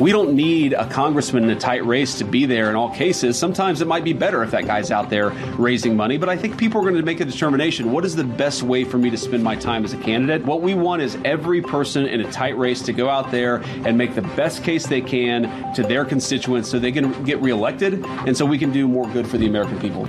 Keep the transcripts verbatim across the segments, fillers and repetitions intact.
We don't need a congressman in a tight race to be there in all cases. Sometimes it might be better if that guy's out there raising money, but I think people are going to make a determination. What is the best way for me to spend my time as a candidate? What we want is every person in a tight race to go out there and make the best case they can to their constituents so they can get reelected and so we can do more good for the American people.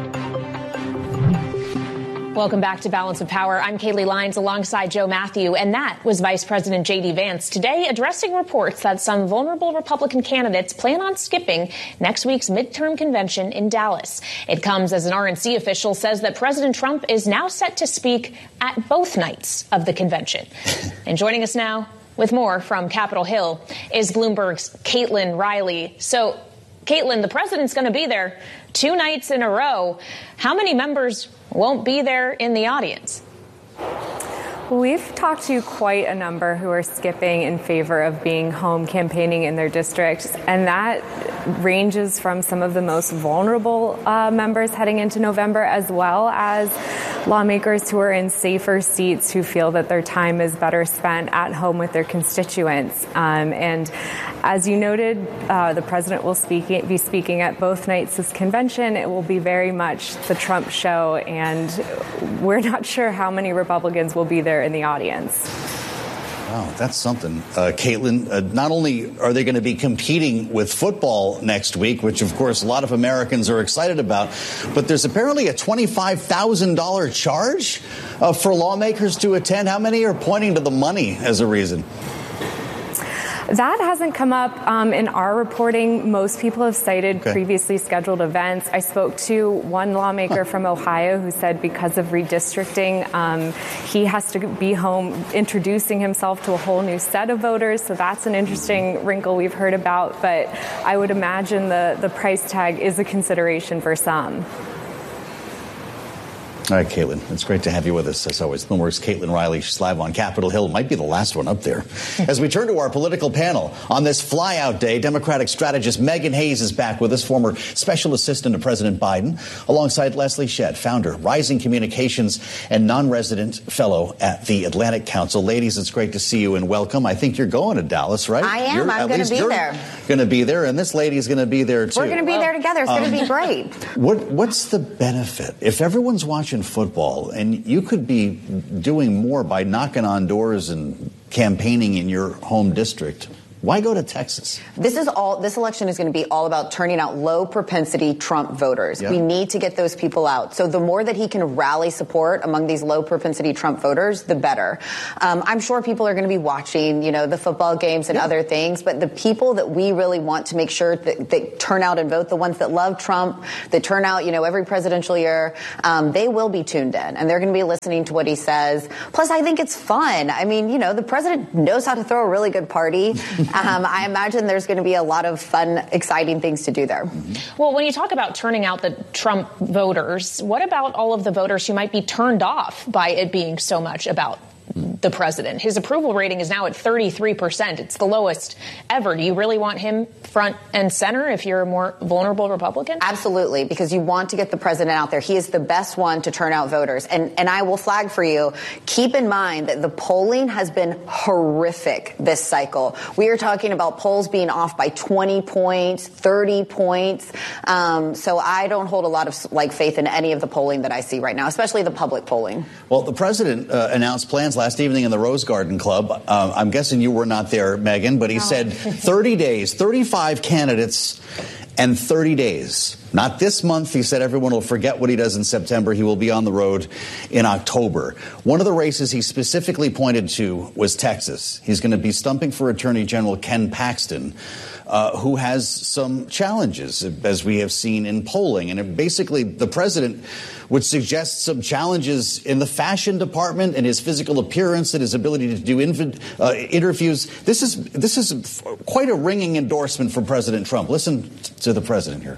Welcome back to Balance of Power. I'm Kaylee Lyons alongside Joe Matthew, and that was Vice President J D. Vance today addressing reports that some vulnerable Republican candidates plan on skipping next week's midterm convention in Dallas. It comes as an R N C official says that President Trump is now set to speak at both nights of the convention. And joining us now with more from Capitol Hill is Bloomberg's Caitlin Riley. So, Caitlin, the president's going to be there two nights in a row. How many members won't be there in the audience? We've talked to quite a number who are skipping in favor of being home campaigning in their districts, and that ranges from some of the most vulnerable uh, members heading into November, as well as lawmakers who are in safer seats who feel that their time is better spent at home with their constituents. Um, and as you noted, uh, the president will speak, be speaking at both nights this convention. It will be very much the Trump show, and we're not sure how many Republicans will be there in the audience. Wow, that's something. Uh, Caitlin, uh, not only are they going to be competing with football next week, which, of course, a lot of Americans are excited about, but there's apparently a twenty-five thousand dollars charge uh, for lawmakers to attend. How many are pointing to the money as a reason? That hasn't come up um, in our reporting. Most people have cited okay. previously scheduled events. I spoke to one lawmaker huh. from Ohio who said because of redistricting, um, he has to be home introducing himself to a whole new set of voters. So that's an interesting wrinkle we've heard about. But I would imagine the, the price tag is a consideration for some. All right, Caitlin, it's great to have you with us, as always. Bloomberg's Caitlin Riley. She's live on Capitol Hill. Might be the last one up there. As we turn to our political panel, on this fly-out day, Democratic strategist Megan Hayes is back with us, former special assistant to President Biden, alongside Leslie Shedd, founder, Rising Communications, and non-resident fellow at the Atlantic Council. Ladies, it's great to see you and welcome. I think you're going to Dallas, right? I am. You're, I'm going to be there. Going to be there, and this lady's going to be there, too. We're going to be well, there together. It's um, going to be great. What, what's the benefit? If everyone's watching football, and you could be doing more by knocking on doors and campaigning in your home district, why go to Texas? This is all. This election is going to be all about turning out low propensity Trump voters. Yep. We need to get those people out. So the more that he can rally support among these low propensity Trump voters, the better. Um, I'm sure people are going to be watching, you know, the football games and yeah. other things. But the people that we really want to make sure that they turn out and vote, the ones that love Trump, that turn out, you know, every presidential year, um, they will be tuned in and they're going to be listening to what he says. Plus, I think it's fun. I mean, you know, the president knows how to throw a really good party. Um, I imagine there's going to be a lot of fun, exciting things to do there. Well, when you talk about turning out the Trump voters, what about all of the voters who might be turned off by it being so much about the president? His approval rating is now at thirty-three percent. It's the lowest ever. Do you really want him front and center if you're a more vulnerable Republican? Absolutely, because you want to get the president out there. He is the best one to turn out voters. And, and I will flag for you, keep in mind that the polling has been horrific this cycle. We are talking about polls being off by twenty points, thirty points. Um, so I don't hold a lot of like faith in any of the polling that I see right now, especially the public polling. Well, the president uh, announced plans last evening in the Rose Garden Club. Uh, I'm guessing you were not there, Megan, but he no. said thirty days, thirty-five candidates and thirty days. Not this month. He said everyone will forget what he does in September. He will be on the road in October. One of the races he specifically pointed to was Texas. He's going to be stumping for Attorney General Ken Paxton, uh, who has some challenges, as we have seen in polling. And it basically, the president would suggest some challenges in the fashion department and his physical appearance and his ability to do inv- uh, interviews. This is this is quite a ringing endorsement from President Trump. Listen to the president here.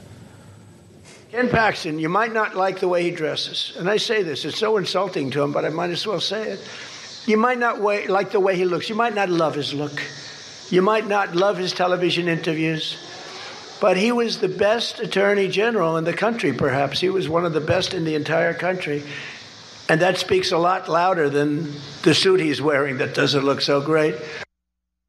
Ken Paxton, you might not like the way he dresses. And I say this, it's so insulting to him, but I might as well say it. You might not way, like the way he looks. You might not love his look. You might not love his television interviews. But he was the best attorney general in the country, perhaps. He was one of the best in the entire country. And that speaks a lot louder than the suit he's wearing that doesn't look so great.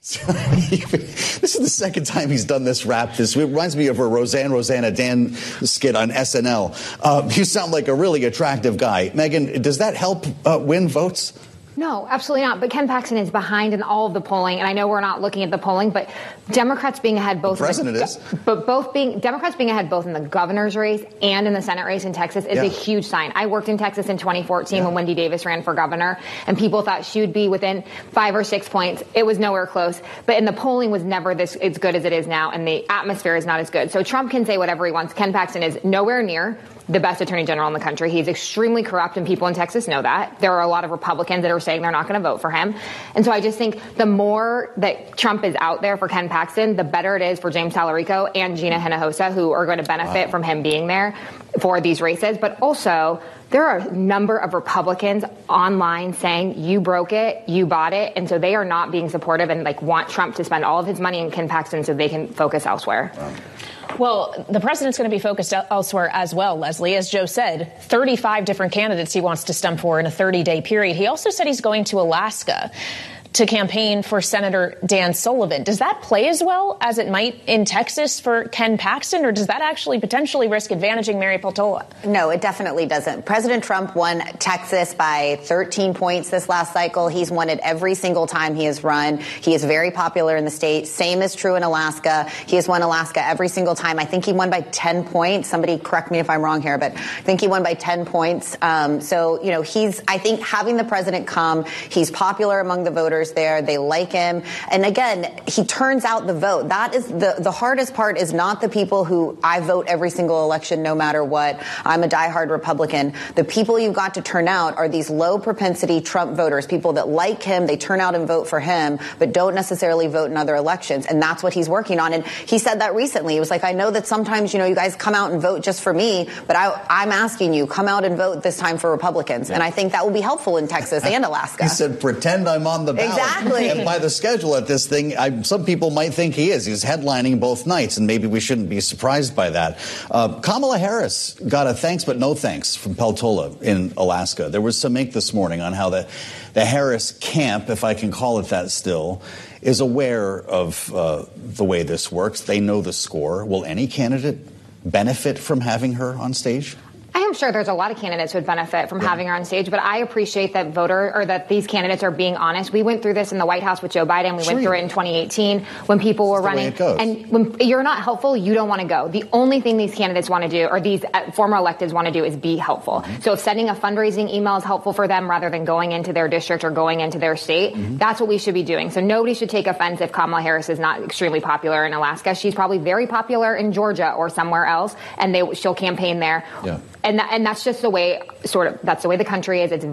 This is the second time he's done this rap. This it reminds me of a Roseanne Rosanna Dan skit on S N L. Uh, you sound like a really attractive guy. Megan, does that help uh, win votes? No, absolutely not. But Ken Paxton is behind in all of the polling, and I know we're not looking at the polling, but Democrats being ahead both. The president in the, is. But both being Democrats being ahead both in the governor's race and in the Senate race in Texas is yeah. a huge sign. I worked in Texas in twenty fourteen yeah. when Wendy Davis ran for governor, and people thought she would be within five or six points. It was nowhere close. But in the polling was never this as good as it is now, and the atmosphere is not as good. So Trump can say whatever he wants. Ken Paxton is nowhere near the best attorney general in the country. He's extremely corrupt, and people in Texas know that. There are a lot of Republicans that are saying they're not going to vote for him. And so I just think the more that Trump is out there for Ken Paxton, the better it is for James Talarico and Gina Hinojosa, who are going to benefit wow. from him being there for these races. But also, there are a number of Republicans online saying you broke it, you bought it, and so they are not being supportive and like want Trump to spend all of his money in Ken Paxton so they can focus elsewhere. Wow. Well, the president's going to be focused elsewhere as well, Leslie. As Joe said, thirty-five different candidates he wants to stump for in a thirty-day period. He also said he's going to Alaska to campaign for Senator Dan Sullivan. Does that play as well as it might in Texas for Ken Paxton, or does that actually potentially risk advantaging Mary Peltola? No, it definitely doesn't. President Trump won Texas by thirteen points this last cycle. He's won it every single time he has run. He is very popular in the state. Same is true in Alaska. He has won Alaska every single time. I think he won by ten points. Somebody correct me if I'm wrong here, but I think he won by ten points. Um, so, you know, he's, I think having the president come, he's popular among the voters there. They like him. And again, he turns out the vote. That is the, the hardest part is not the people who I vote every single election, no matter what. I'm a diehard Republican. The people you've got to turn out are these low propensity Trump voters, people that like him. They turn out and vote for him, but don't necessarily vote in other elections. And that's what he's working on. And he said that recently. He was like, I know that sometimes, you know, you guys come out and vote just for me, but I, I'm asking you, come out and vote this time for Republicans. Yeah. And I think that will be helpful in Texas and Alaska. He said, pretend I'm on the ballot. Exactly. And by the schedule at this thing, I, some people might think he is. He's headlining both nights, and maybe we shouldn't be surprised by that. Uh, Kamala Harris got a thanks but no thanks from Peltola in Alaska. There was some ink this morning on how the, the Harris camp, if I can call it that still, is aware of uh, the way this works. They know the score. Will any candidate benefit from having her on stage? I am sure there's a lot of candidates who would benefit from yeah. having her on stage, but I appreciate that voter or that these candidates are being honest. We went through this in the White House with Joe Biden. We sure. went through it in twenty eighteen when people were running. And when you're not helpful, you don't want to go. The only thing these candidates want to do, or these former electeds want to do, is be helpful. Mm-hmm. So if sending a fundraising email is helpful for them rather than going into their district or going into their state, mm-hmm. that's what we should be doing. So nobody should take offense if Kamala Harris is not extremely popular in Alaska. She's probably very popular in Georgia or somewhere else, and they she'll campaign there. Yeah. And that, and that's just the way, sort of, that's the way the country is. It's